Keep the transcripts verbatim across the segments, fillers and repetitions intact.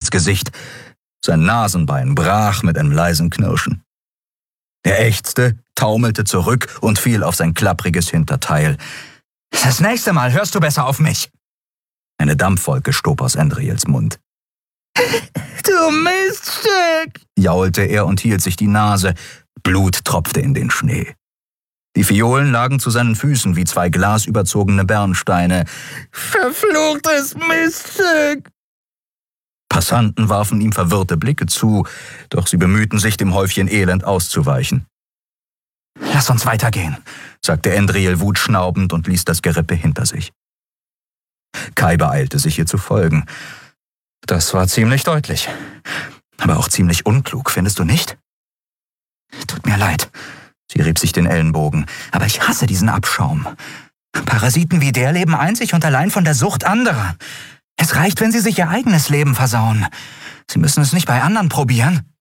ins Gesicht. Sein Nasenbein brach mit einem leisen Knirschen. Er ächzte, taumelte zurück und fiel auf sein klappriges Hinterteil. »Das nächste Mal hörst du besser auf mich!« Eine Dampfwolke stob aus Andriels Mund. »Du Miststück«, jaulte er und hielt sich die Nase. Blut tropfte in den Schnee. Die Fiolen lagen zu seinen Füßen wie zwei glasüberzogene Bernsteine. »Verfluchtes Miststück!« Passanten warfen ihm verwirrte Blicke zu, doch sie bemühten sich, dem Häufchen Elend auszuweichen. »Lass uns weitergehen«, sagte Andriel wutschnaubend und ließ das Gerippe hinter sich. Kai beeilte sich, ihr zu folgen. Das war ziemlich deutlich, aber auch ziemlich unklug, findest du nicht? »Tut mir leid«, sie rieb sich den Ellenbogen, »aber ich hasse diesen Abschaum. Parasiten wie der leben einzig und allein von der Sucht anderer. Es reicht, wenn sie sich ihr eigenes Leben versauen. Sie müssen es nicht bei anderen probieren.«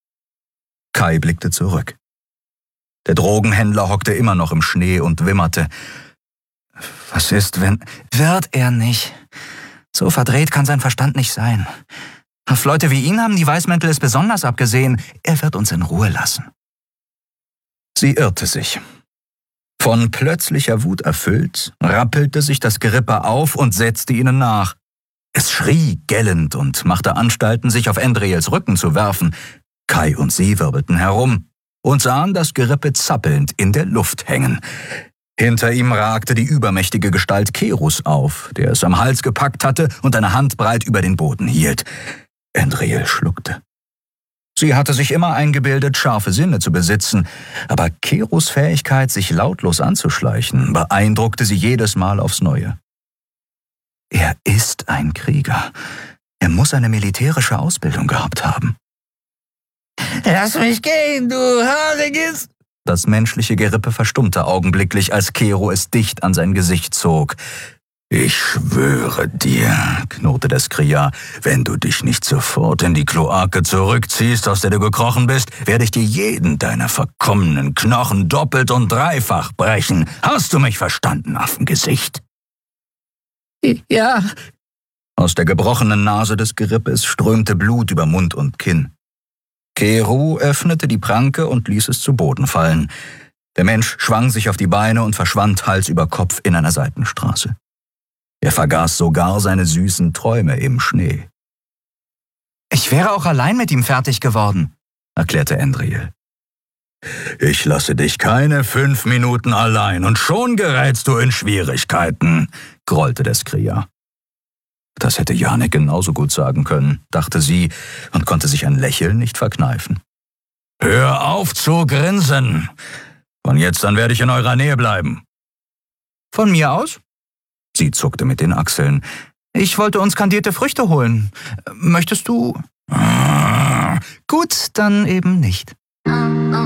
Kai blickte zurück. Der Drogenhändler hockte immer noch im Schnee und wimmerte. »Was ist, wenn...« »Wird er nicht. So verdreht kann sein Verstand nicht sein. Auf Leute wie ihn haben die Weißmäntel es besonders abgesehen. Er wird uns in Ruhe lassen.« Sie irrte sich. Von plötzlicher Wut erfüllt, rappelte sich das Gerippe auf und setzte ihnen nach. Es schrie gellend und machte Anstalten, sich auf Andriels Rücken zu werfen. Kai und sie wirbelten herum und sahen das Gerippe zappelnd in der Luft hängen. Hinter ihm ragte die übermächtige Gestalt Kerus auf, der es am Hals gepackt hatte und eine Handbreit über den Boden hielt. Andriel schluckte. Sie hatte sich immer eingebildet, scharfe Sinne zu besitzen, aber Kerus' Fähigkeit, sich lautlos anzuschleichen, beeindruckte sie jedes Mal aufs Neue. Er ist ein Krieger. Er muss eine militärische Ausbildung gehabt haben. »Lass mich gehen, du haariges!« Das menschliche Gerippe verstummte augenblicklich, als Kero es dicht an sein Gesicht zog. »Ich schwöre dir«, knurrte der Skriar, »wenn du dich nicht sofort in die Kloake zurückziehst, aus der du gekrochen bist, werde ich dir jeden deiner verkommenen Knochen doppelt und dreifach brechen. Hast du mich verstanden, Affengesicht?« »Ja.« Aus der gebrochenen Nase des Gerippes strömte Blut über Mund und Kinn. Keru öffnete die Pranke und ließ es zu Boden fallen. Der Mensch schwang sich auf die Beine und verschwand Hals über Kopf in einer Seitenstraße. Er vergaß sogar seine süßen Träume im Schnee. »Ich wäre auch allein mit ihm fertig geworden«, erklärte Andriel. »Ich lasse dich keine fünf Minuten allein und schon gerätst du in Schwierigkeiten«, grollte der Skriar. Das hätte Janek genauso gut sagen können, dachte sie und konnte sich ein Lächeln nicht verkneifen. »Hör auf zu grinsen! Von jetzt an werde ich in eurer Nähe bleiben.« »Von mir aus?« Sie zuckte mit den Achseln. »Ich wollte uns kandierte Früchte holen. Möchtest du?« »Gut, dann eben nicht.«